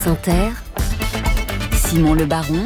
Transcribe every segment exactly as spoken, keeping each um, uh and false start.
Inter, Simon Le Baron,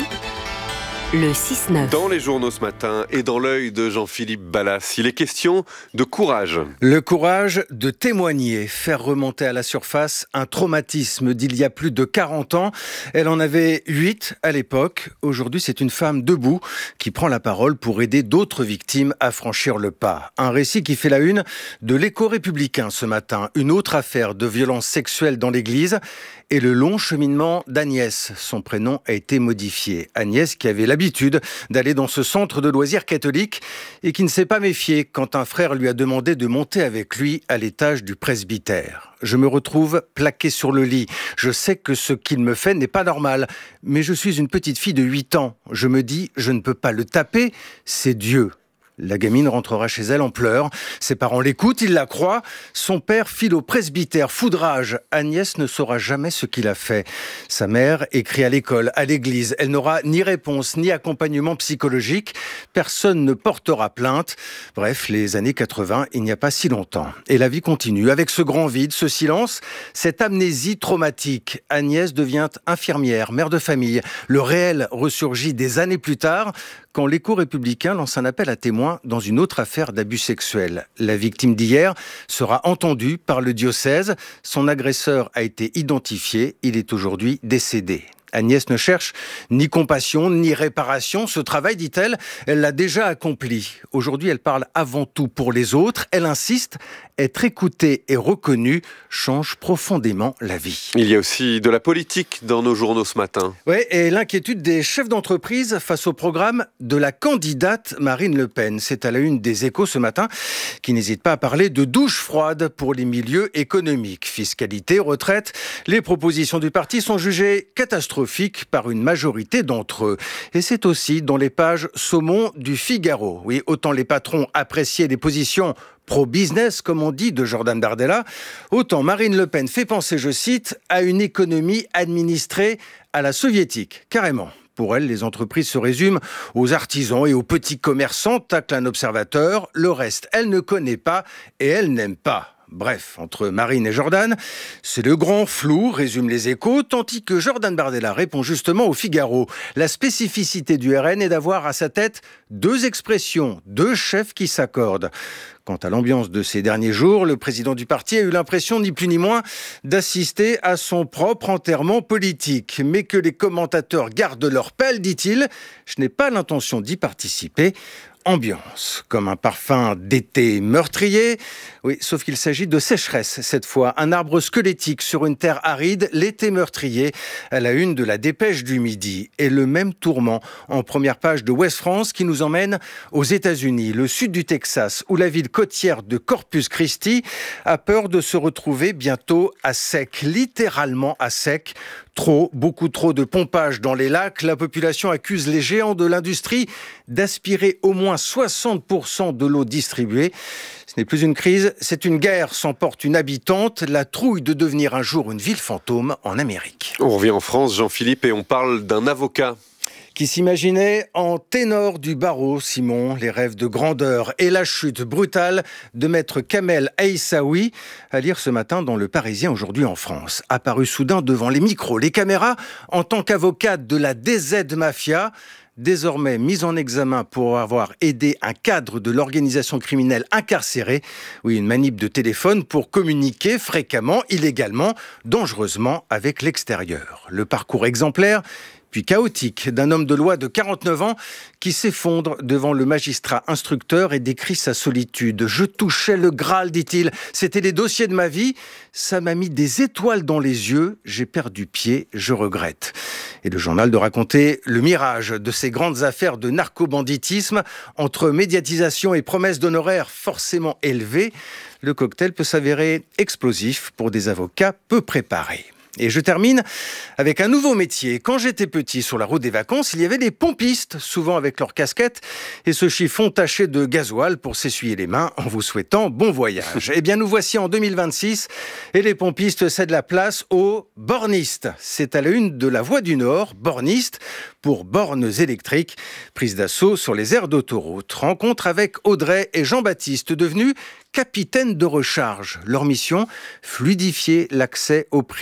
le six neuf. Dans les journaux ce matin et dans l'œil de Jean-Philippe Ballas, il est question de courage. Le courage de témoigner, faire remonter à la surface un traumatisme d'il y a plus de quarante ans. Elle en avait huit à l'époque. Aujourd'hui, c'est une femme debout qui prend la parole pour aider d'autres victimes à franchir le pas. Un récit qui fait la une de l'Écho républicain ce matin. Une autre affaire de violence sexuelle dans l'église et le long cheminement d'Agnès. Son prénom a été modifié. Agnès qui avait l'habitude d'aller dans ce centre de loisirs catholique et qui ne s'est pas méfiée quand un frère lui a demandé de monter avec lui à l'étage du presbytère. Je me retrouve plaqué sur le lit. Je sais que ce qu'il me fait n'est pas normal, mais je suis une petite fille de huit ans. Je me dis, je ne peux pas le taper, c'est Dieu. La gamine rentrera chez elle en pleurs. Ses parents l'écoutent, ils la croient. Son père file au presbytère, foudrage. Agnès ne saura jamais ce qu'il a fait. Sa mère écrit à l'école, à l'église. Elle n'aura ni réponse, ni accompagnement psychologique. Personne ne portera plainte. Bref, les années quatre-vingts, il n'y a pas si longtemps. Et la vie continue. Avec ce grand vide, ce silence, cette amnésie traumatique. Agnès devient infirmière, mère de famille. Le réel ressurgit des années plus tard, quand l'Écho républicain lance un appel à témoins dans une autre affaire d'abus sexuels. La victime d'hier sera entendue par le diocèse. Son agresseur a été identifié. Il est aujourd'hui décédé. Agnès ne cherche ni compassion, ni réparation. Ce travail, dit-elle, elle l'a déjà accompli. Aujourd'hui, elle parle avant tout pour les autres. Elle insiste, être écoutée et reconnue change profondément la vie. Il y a aussi de la politique dans nos journaux ce matin. Oui, et l'inquiétude des chefs d'entreprise face au programme de la candidate Marine Le Pen. C'est à la une des Échos ce matin, qui n'hésite pas à parler de douche froide pour les milieux économiques. Fiscalité, retraite, les propositions du parti sont jugées catastrophiques par une majorité d'entre eux. Et c'est aussi dans les pages saumon du Figaro. Oui, autant les patrons appréciaient les positions pro-business, comme on dit, de Jordan Bardella, autant Marine Le Pen fait penser, je cite, à une économie administrée à la soviétique, carrément. Pour elle, les entreprises se résument aux artisans et aux petits commerçants, tacle un observateur. Le reste, elle ne connaît pas et elle n'aime pas. Bref, entre Marine et Jordan, c'est le grand flou, résument les Échos, tandis que Jordan Bardella répond justement au Figaro. La spécificité du R N est d'avoir à sa tête deux expressions, deux chefs qui s'accordent. Quant à l'ambiance de ces derniers jours, le président du parti a eu l'impression, ni plus ni moins, d'assister à son propre enterrement politique. Mais que les commentateurs gardent leur pelle, dit-il, je n'ai pas l'intention d'y participer. Ambiance, comme un parfum d'été meurtrier. Oui, sauf qu'il s'agit de sécheresse cette fois. Un arbre squelettique sur une terre aride, l'été meurtrier, à la une de la Dépêche du Midi. Et le même tourment en première page de Ouest France qui nous emmène aux États-Unis, le sud du Texas, où la ville côtière de Corpus Christi a peur de se retrouver bientôt à sec, littéralement à sec. Trop, beaucoup trop de pompage dans les lacs. La population accuse les géants de l'industrie d'aspirer au moins soixante pour cent de l'eau distribuée. Ce n'est plus une crise, c'est une guerre, s'emporte une habitante. La trouille de devenir un jour une ville fantôme en Amérique. On revient en France, Jean-Philippe, et on parle d'un avocat qui s'imaginait en ténor du barreau, Simon, les rêves de grandeur et la chute brutale de maître Kamel Aïssaoui, à lire ce matin dans Le Parisien aujourd'hui en France. Apparu soudain devant les micros, les caméras, en tant qu'avocate de la D Z Mafia, désormais mise en examen pour avoir aidé un cadre de l'organisation criminelle incarcéré. Oui, une manip de téléphone pour communiquer fréquemment, illégalement, dangereusement avec l'extérieur. Le parcours exemplaire puis chaotique d'un homme de loi de quarante-neuf ans qui s'effondre devant le magistrat instructeur et décrit sa solitude. « Je touchais le Graal, dit-il. C'était les dossiers de ma vie. Ça m'a mis des étoiles dans les yeux. J'ai perdu pied. Je regrette. » Et le journal de raconter le mirage de ces grandes affaires de narcobanditisme entre médiatisation et promesses d'honoraires forcément élevées. Le cocktail peut s'avérer explosif pour des avocats peu préparés. Et je termine avec un nouveau métier. Quand j'étais petit, sur la route des vacances, il y avait des pompistes, souvent avec leur casquette et ce chiffon taché de gasoil pour s'essuyer les mains en vous souhaitant bon voyage. Eh bien, nous voici en deux mille vingt-six et les pompistes cèdent la place aux bornistes. C'est à la une de La Voix du Nord, bornistes pour bornes électriques, prise d'assaut sur les aires d'autoroute. Rencontre avec Audrey et Jean-Baptiste, devenus capitaines de recharge. Leur mission, fluidifier l'accès aux prises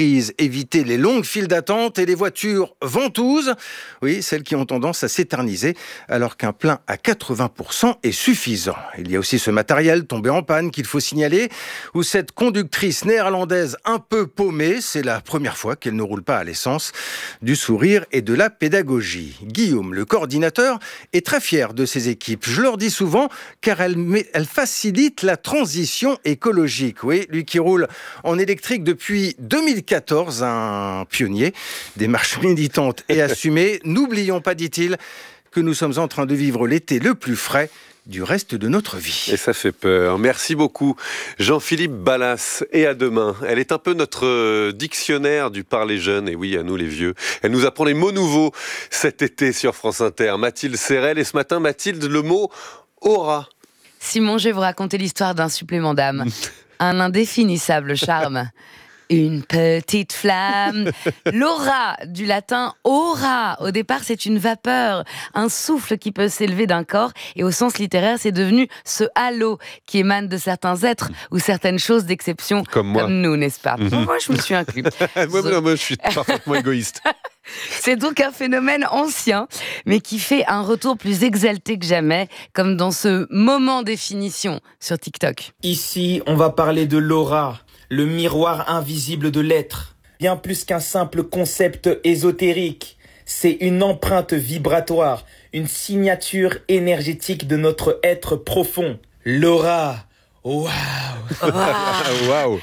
éviter les longues files d'attente et les voitures ventouses, oui, celles qui ont tendance à s'éterniser, alors qu'un plein à quatre-vingts pour cent est suffisant. Il y a aussi ce matériel tombé en panne qu'il faut signaler, ou cette conductrice néerlandaise un peu paumée, c'est la première fois qu'elle ne roule pas à l'essence, du sourire et de la pédagogie. Guillaume, le coordinateur, est très fier de ses équipes. Je leur dis souvent, car elle, met, elle facilite la transition écologique. Oui, lui qui roule en électrique depuis deux mille quatorze, un pionnier, démarche militante et assumée. N'oublions pas, dit-il, que nous sommes en train de vivre l'été le plus frais du reste de notre vie. Et ça fait peur. Merci beaucoup, Jean-Philippe Ballas. Et à demain. Elle est un peu notre dictionnaire du parler jeune, et oui, à nous les vieux. Elle nous apprend les mots nouveaux cet été sur France Inter. Mathilde Serrel, et ce matin, Mathilde, le mot aura. Simon, je vais vous raconter l'histoire d'un supplément d'âme. Un indéfinissable charme. Une petite flamme. L'aura, du latin aura. Au départ, c'est une vapeur, un souffle qui peut s'élever d'un corps. Et au sens littéraire, c'est devenu ce halo qui émane de certains êtres ou certaines choses d'exception. Comme moi. Comme nous, n'est-ce pas? Mm-hmm. Moi, je me suis inclus. moi, moi, moi, je suis parfaitement égoïste. C'est donc un phénomène ancien, mais qui fait un retour plus exalté que jamais, comme dans ce moment définition sur TikTok. Ici, on va parler de l'aura, le miroir invisible de l'être. Bien plus qu'un simple concept ésotérique, c'est une empreinte vibratoire, une signature énergétique de notre être profond. L'aura. Waouh! Waouh!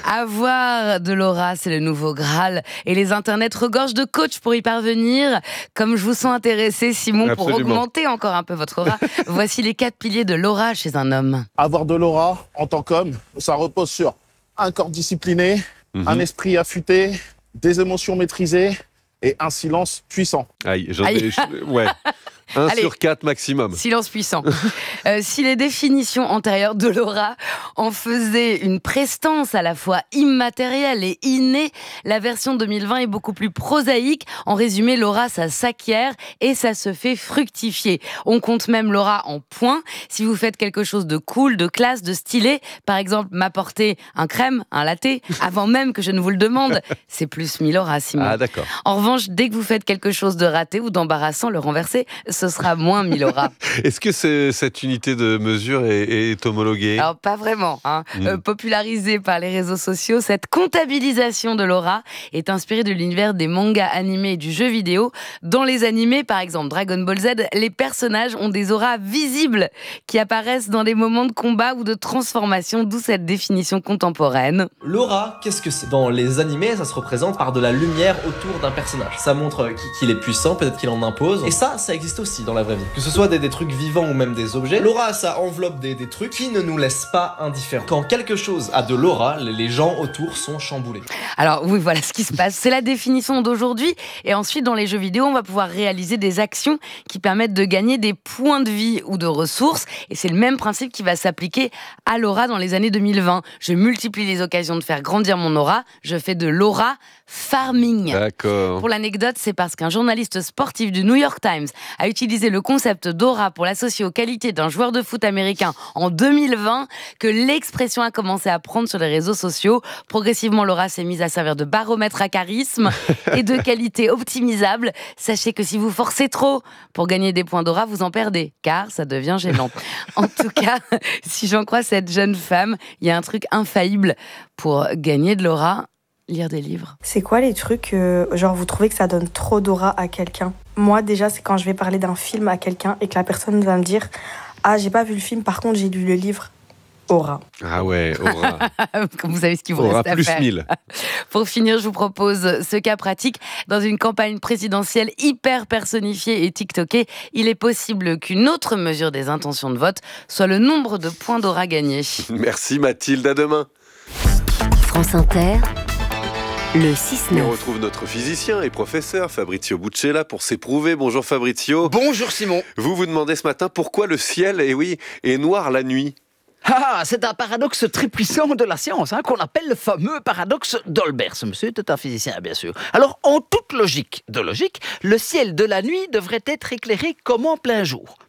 Avoir de l'aura, c'est le nouveau Graal. Et les internets regorgent de coachs pour y parvenir. Comme je vous sens intéressé, Simon, Absolument. pour augmenter encore un peu votre aura, voici les quatre piliers de l'aura chez un homme. Avoir de l'aura en tant qu'homme, ça repose sur un corps discipliné, mm-hmm. un esprit affûté, des émotions maîtrisées et un silence puissant. Aïe, j'en ai... Ouais. un Allez, sur quatre maximum. Silence puissant. euh, si les définitions antérieures de l'aura en faisaient une prestance à la fois immatérielle et innée, la version deux mille vingt est beaucoup plus prosaïque. En résumé, l'aura, ça s'acquiert et ça se fait fructifier. On compte même l'aura en points. Si vous faites quelque chose de cool, de classe, de stylé, par exemple m'apporter un crème, un latte, avant même que je ne vous le demande, c'est plus mille auras, Simon. Ah, d'accord. En revanche, dès que vous faites quelque chose de raté ou d'embarrassant, le renverser, ce sera moins mille auras. Est-ce que c'est, cette unité de mesure est, est homologuée? Alors, pas vraiment. Hein. Mmh. Euh, popularisée par les réseaux sociaux, cette comptabilisation de l'aura est inspirée de l'univers des mangas animés et du jeu vidéo. Dans les animés, par exemple Dragon Ball Z, les personnages ont des auras visibles qui apparaissent dans les moments de combat ou de transformation, d'où cette définition contemporaine. L'aura, qu'est-ce que c'est? Dans les animés, ça se représente par de la lumière autour d'un personnage. Ça montre qu'il est puissant, peut-être qu'il en impose. Et ça, ça existe aussi dans la vraie vie. Que ce soit des, des trucs vivants ou même des objets, l'aura, ça enveloppe des, des trucs qui ne nous laissent pas indifférents. Quand quelque chose a de l'aura, les gens autour sont chamboulés. Alors oui, voilà ce qui se passe. C'est la définition d'aujourd'hui. Et ensuite, dans les jeux vidéo, on va pouvoir réaliser des actions qui permettent de gagner des points de vie ou de ressources. Et c'est le même principe qui va s'appliquer à l'aura dans les années deux mille vingt. Je multiplie les occasions de faire grandir mon aura. Je fais de l'aura farming. D'accord. Pour l'anecdote, c'est parce qu'un journaliste sportif du New York Times a utilisé le concept d'aura pour l'associer aux qualités d'un joueur de foot américain en deux mille vingt que l'expression a commencé à prendre sur les réseaux sociaux. Progressivement, l'aura s'est mise à servir de baromètre à charisme et de qualité optimisable. Sachez que si vous forcez trop pour gagner des points d'aura, vous en perdez, car ça devient gênant. En tout cas, si j'en crois cette jeune femme, il y a un truc infaillible pour gagner de l'aura. Lire des livres. C'est quoi les trucs, euh, genre vous trouvez que ça donne trop d'aura à quelqu'un? Moi déjà, c'est quand je vais parler d'un film à quelqu'un et que la personne va me dire « Ah, j'ai pas vu le film, par contre j'ai lu le livre. » Aura. Ah ouais, aura. Comme vous savez ce qu'il vous aura reste à plus faire. mille. Pour finir, je vous propose ce cas pratique. Dans une campagne présidentielle hyper personnifiée et tiktokée, il est possible qu'une autre mesure des intentions de vote soit le nombre de points d'aura gagnés. Merci Mathilde, à demain. France Inter. Le six neuf. Et on retrouve notre physicien et professeur Fabrizio Buccella pour s'éprouver. Bonjour Fabrizio. Bonjour Simon. Vous vous demandez ce matin pourquoi le ciel, eh oui, est noir la nuit. Ah, c'est un paradoxe très puissant de la science, hein, qu'on appelle le fameux paradoxe d'Olbers. Ce monsieur est un physicien, bien sûr. Alors, en toute logique de logique, le ciel de la nuit devrait être éclairé comme en plein jour.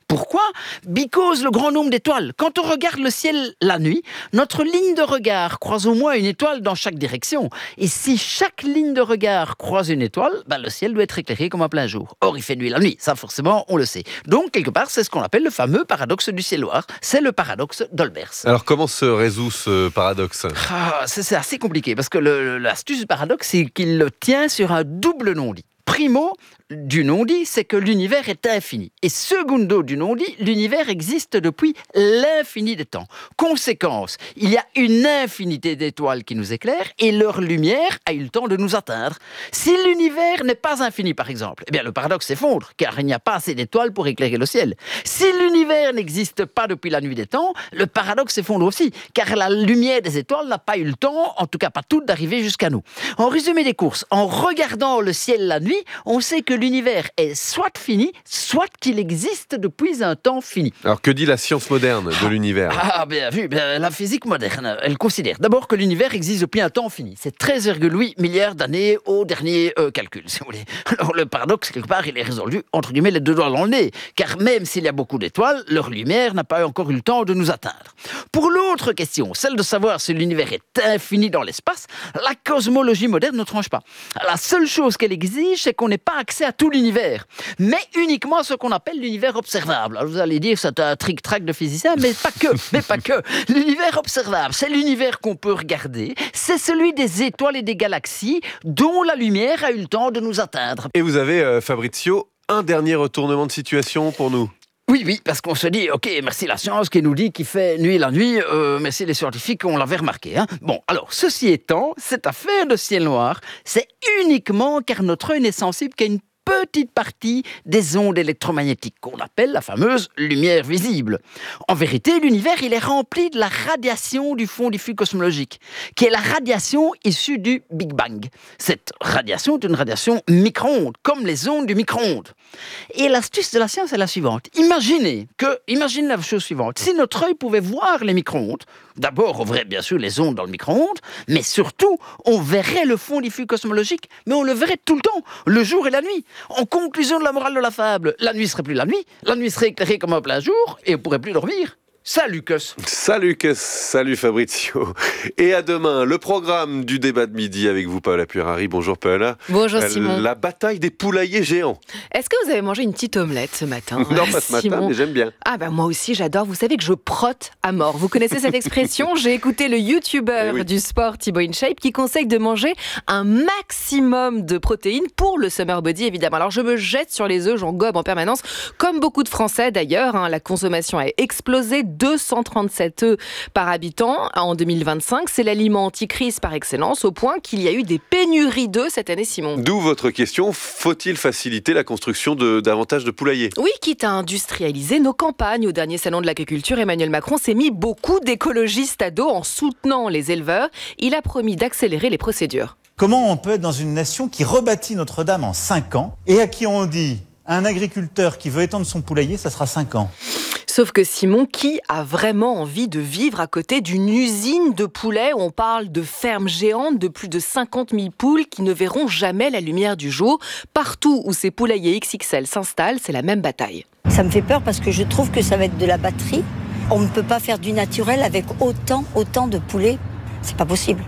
Pourquoi ? Because le grand nombre d'étoiles. Quand on regarde le ciel la nuit, notre ligne de regard croise au moins une étoile dans chaque direction. Et si chaque ligne de regard croise une étoile, ben le ciel doit être éclairé comme en plein jour. Or, il fait nuit la nuit, ça forcément, on le sait. Donc, quelque part, c'est ce qu'on appelle le fameux paradoxe du ciel noir. C'est le paradoxe d'Olbers. Alors, comment se résout ce paradoxe ? Ah, c'est, c'est assez compliqué, parce que le, l'astuce du paradoxe, c'est qu'il tient sur un double non-dit. Primo, du non-dit, c'est que l'univers est infini. Et secondo, du non-dit, l'univers existe depuis l'infini des temps. Conséquence, il y a une infinité d'étoiles qui nous éclairent et leur lumière a eu le temps de nous atteindre. Si l'univers n'est pas infini, par exemple, eh bien le paradoxe s'effondre, car il n'y a pas assez d'étoiles pour éclairer le ciel. Si l'univers n'existe pas depuis la nuit des temps, le paradoxe s'effondre aussi, car la lumière des étoiles n'a pas eu le temps, en tout cas pas toute, d'arriver jusqu'à nous. En résumé des courses, en regardant le ciel la nuit, on sait que l'univers est soit fini, soit qu'il existe depuis un temps fini. Alors que dit la science moderne de l'univers ? Ah, bien vu, bien, la physique moderne, elle considère d'abord que l'univers existe depuis un temps fini. C'est treize virgule huit milliards d'années au dernier euh, calcul, si vous voulez. Alors le paradoxe, quelque part, il est résolu, entre guillemets, les deux doigts dans le nez. Car même s'il y a beaucoup d'étoiles, leur lumière n'a pas encore eu le temps de nous atteindre. Pour l'autre question, celle de savoir si l'univers est infini dans l'espace, la cosmologie moderne ne tranche pas. La seule chose qu'elle exige, c'est qu'on n'ait pas accès à tout l'univers, mais uniquement à ce qu'on appelle l'univers observable. Alors vous allez dire, c'est un tric-trac de physicien, mais pas que, mais pas que. L'univers observable, c'est l'univers qu'on peut regarder, c'est celui des étoiles et des galaxies dont la lumière a eu le temps de nous atteindre. Et vous avez, euh, Fabrizio, un dernier retournement de situation pour nous ? Oui, oui, parce qu'on se dit, ok, merci la science qui nous dit qu'il fait nuit la nuit, euh, merci les scientifiques, on l'avait remarqué. Hein. Bon, alors, ceci étant, cette affaire de ciel noir, c'est uniquement car notre œil n'est sensible qu'à une petite partie des ondes électromagnétiques qu'on appelle la fameuse lumière visible. En vérité, l'univers, il est rempli de la radiation du fond diffus cosmologique, qui est la radiation issue du Big Bang. Cette radiation est une radiation micro-ondes, comme les ondes du micro-ondes. Et l'astuce de la science est la suivante. Imaginez que, imaginez la chose suivante. Si notre œil pouvait voir les micro-ondes, d'abord, on verrait bien sûr les ondes dans le micro-ondes, mais surtout, on verrait le fond diffus cosmologique, mais on le verrait tout le temps, le jour et la nuit. En conclusion de la morale de la fable, la nuit serait plus la nuit, la nuit serait éclairée comme un plein jour, et on pourrait plus dormir. Salut Cus. Salut Cus, salut Fabrizio. Et à demain, le programme du débat de midi avec vous, Paola Puerari. Bonjour Paola. Bonjour Simon. La bataille des poulaillers géants. Est-ce que vous avez mangé une petite omelette ce matin ? Non, pas ce matin, mais j'aime bien. Ah ben moi aussi j'adore, vous savez que je protte à mort. Vous connaissez cette expression ? J'ai écouté le youtubeur eh oui. du sport Thibaut InShape qui conseille de manger un maximum de protéines pour le summer body évidemment. Alors je me jette sur les œufs, j'en gobe en permanence, comme beaucoup de Français d'ailleurs. Hein, la consommation a explosé, deux cent trente-sept œufs par habitant en deux mille vingt-cinq. C'est l'aliment anti-crise par excellence, au point qu'il y a eu des pénuries d'œufs cette année, Simon. D'où votre question, faut-il faciliter la construction de davantage de poulaillers ? Oui, quitte à industrialiser nos campagnes. Au dernier salon de l'agriculture, Emmanuel Macron s'est mis beaucoup d'écologistes à dos en soutenant les éleveurs. Il a promis d'accélérer les procédures. Comment on peut être dans une nation qui rebâtit Notre-Dame en cinq ans et à qui on dit un agriculteur qui veut étendre son poulailler, ça sera cinq ans. Sauf que Simon, qui a vraiment envie de vivre à côté d'une usine de poulets ? On parle de fermes géantes de plus de cinquante mille poules qui ne verront jamais la lumière du jour. Partout où ces poulaillers X X L s'installent, c'est la même bataille. Ça me fait peur parce que je trouve que ça va être de la batterie. On ne peut pas faire du naturel avec autant, autant de poulets. C'est pas possible.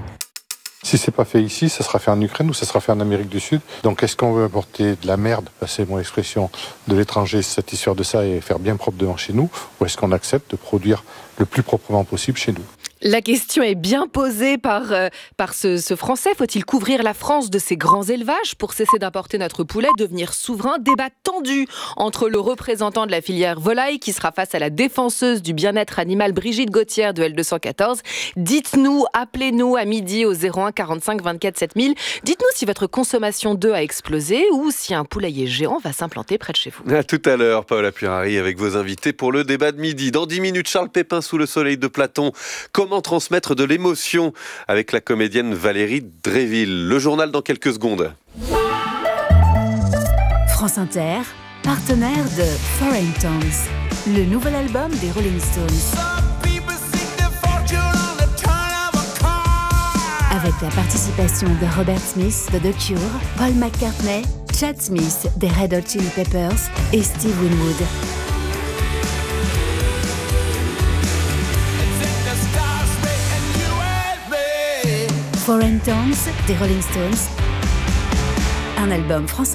Si c'est pas fait ici, ça sera fait en Ukraine ou ça sera fait en Amérique du Sud. Donc est-ce qu'on veut importer de la merde, c'est mon expression, de l'étranger, se satisfaire de ça et faire bien propre devant chez nous, ou est-ce qu'on accepte de produire le plus proprement possible chez nous ? La question est bien posée par, euh, par ce, ce Français. Faut-il couvrir la France de ces grands élevages pour cesser d'importer notre poulet, devenir souverain ? Débat tendu entre le représentant de la filière volaille qui sera face à la défenseuse du bien-être animal Brigitte Gauthier de L deux cent quatorze. Dites-nous, appelez-nous à midi au zéro un quarante-cinq vingt-quatre sept mille. Dites-nous si votre consommation d'œufs a explosé ou si un poulailler géant va s'implanter près de chez vous. À tout à l'heure, Paola Puerari avec vos invités pour le débat de midi. Dans dix minutes, Charles Pépin sous le soleil de Platon. Comment transmettre de l'émotion avec la comédienne Valérie Dréville. Le journal dans quelques secondes. France Inter, partenaire de Foreign Tongues, le nouvel album des Rolling Stones. Avec la participation de Robert Smith de The Cure, Paul McCartney, Chad Smith des Red Hot Chili Peppers et Steve Winwood. Foreign Tones des Rolling Stones. Un album France